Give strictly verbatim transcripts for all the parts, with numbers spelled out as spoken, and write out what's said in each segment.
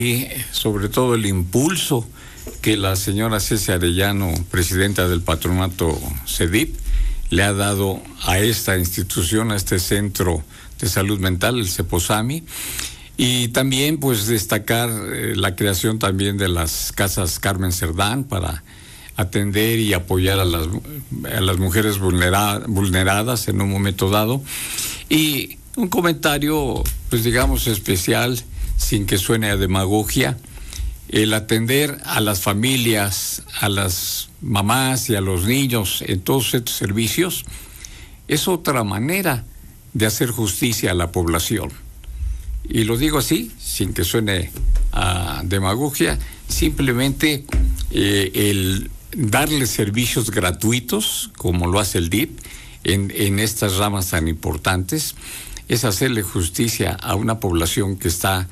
Y sobre todo el impulso que la señora Ceci Arellano, presidenta del patronato CEDIP, le ha dado a esta institución, a este centro de salud mental, el CEPOSAMI, y también pues destacar eh, la creación también de las casas Carmen Cerdán para atender y apoyar a las, a las mujeres vulnera, vulneradas en un momento dado. Y un comentario, pues digamos, especial, sin que suene a demagogia, el atender a las familias, a las mamás y a los niños en todos estos servicios es otra manera de hacer justicia a la población. Y lo digo así, sin que suene a demagogia, simplemente eh, el darle servicios gratuitos, como lo hace el D I P, en, en estas ramas tan importantes, es hacerle justicia a una población que está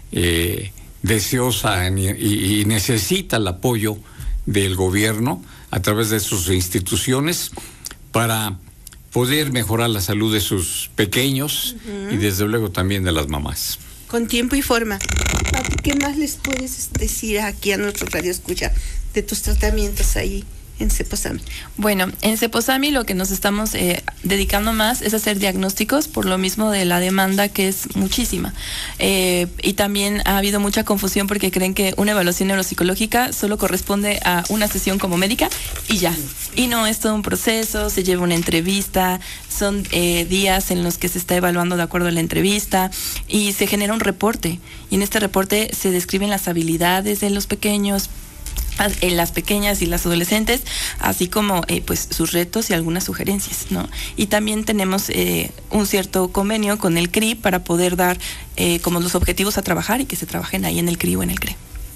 eh, deseosa y, y, y necesita el apoyo del gobierno a través de sus instituciones para poder mejorar la salud de sus pequeños uh-huh. y desde luego también de las mamás. Con tiempo y forma. Papi, ¿qué más les puedes decir aquí a nuestro radio escucha de tus tratamientos ahí en CEPOSAMI? Bueno, en CEPOSAMI lo que nos estamos eh, dedicando más es hacer diagnósticos, por lo mismo de la demanda que es muchísima. Eh, y también ha habido mucha confusión porque creen que una evaluación neuropsicológica solo corresponde a una sesión como médica y ya. Y no, es todo un proceso, se lleva una entrevista, son eh, días en los que se está evaluando de acuerdo a la entrevista y se genera un reporte. Y en este reporte se describen las habilidades de los pequeños, en las pequeñas y las adolescentes, así como eh, pues sus retos y algunas sugerencias, ¿no? Y también tenemos eh, un cierto convenio con el C R I para poder dar eh, como los objetivos a trabajar y que se trabajen ahí en el C R I o en el C R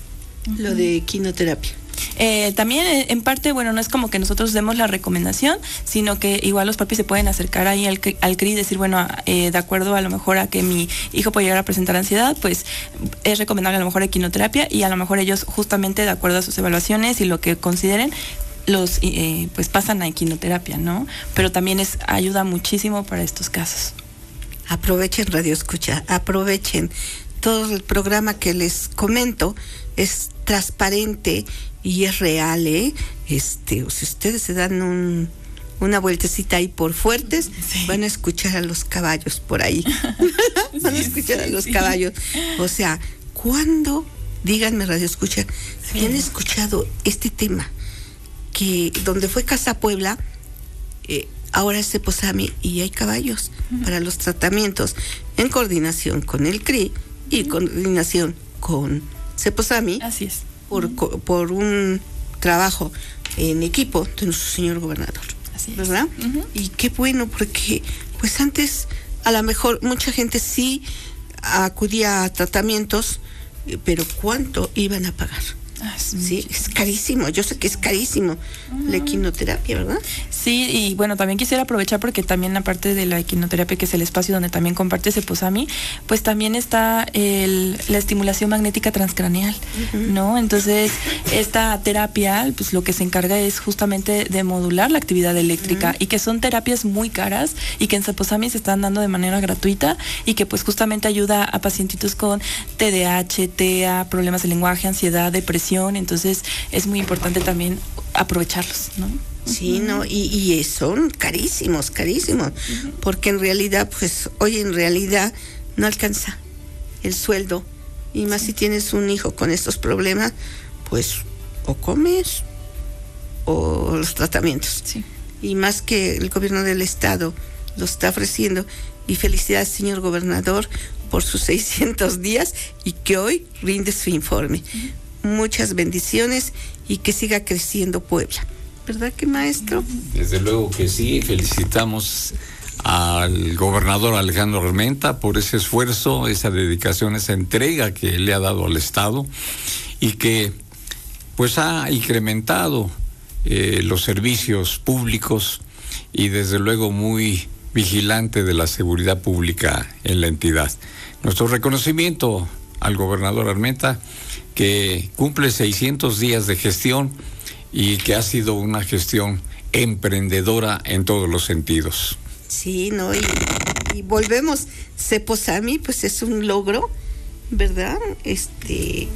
E. Lo de quinoterapia. Eh, también en parte, bueno, no es como que nosotros demos la recomendación, sino que igual los papis se pueden acercar ahí al, al C R I y decir, bueno, eh, de acuerdo a lo mejor a que mi hijo puede llegar a presentar ansiedad, pues es recomendable a lo mejor equinoterapia y a lo mejor ellos justamente de acuerdo a sus evaluaciones y lo que consideren, los eh, pues pasan a equinoterapia, ¿no? Pero también es ayuda muchísimo para estos casos. Aprovechen Radio Escucha, aprovechen. Todo el programa que les comento es transparente y es real, ¿eh? Este, si ustedes se dan un, una vueltecita ahí por Fuertes, sí. van a escuchar a los caballos por ahí. van a escuchar sí, a los sí. caballos. O sea, ¿cuándo, díganme Radio Escucha, sí. habían escuchado este tema? Que donde fue Casa Puebla, eh, ahora es CEPOSAMI y hay caballos uh-huh. para los tratamientos en coordinación con el C R I y uh-huh. coordinación con CEPOSAMI. Así es. Por, uh-huh. por un trabajo en equipo de nuestro señor gobernador. Así es. ¿Verdad? Uh-huh. Y qué bueno, porque pues antes a lo mejor mucha gente sí acudía a tratamientos, pero ¿cuánto iban a pagar? Ah, sí, sí, es carísimo, yo sé que es carísimo uh-huh. la equinoterapia, ¿verdad? Sí, y bueno, también quisiera aprovechar porque también aparte de la equinoterapia, que es el espacio donde también comparte CEPOSAMI, pues también está el, la estimulación magnética transcraneal, uh-huh. ¿no? Entonces, esta terapia, pues lo que se encarga es justamente de modular la actividad eléctrica uh-huh. y que son terapias muy caras y que en CEPOSAMI se están dando de manera gratuita y que pues justamente ayuda a pacientitos con T D A H, T E A, problemas de lenguaje, ansiedad, depresión. Entonces es muy importante también aprovecharlos, ¿no? Sí, no, y, y son carísimos, carísimos, uh-huh. porque en realidad, pues hoy en realidad no alcanza el sueldo, y más sí. si tienes un hijo con estos problemas, pues o comes o los tratamientos. Sí. Y más que el gobierno del estado lo está ofreciendo, y felicidades, señor gobernador, por sus seiscientos días y que hoy rinde su informe. Uh-huh. Muchas bendiciones y que siga creciendo Puebla. ¿Verdad que, maestro? Desde luego que sí. Felicitamos al gobernador Alejandro Armenta por ese esfuerzo, esa dedicación, esa entrega que le ha dado al Estado y que pues ha incrementado eh, los servicios públicos y desde luego muy vigilante de la seguridad pública en la entidad. Nuestro reconocimiento al gobernador Armenta, que cumple seiscientos días de gestión y que ha sido una gestión emprendedora en todos los sentidos. Sí, no, y, y volvemos, CEPOSAMI, pues es un logro, ¿verdad? Este,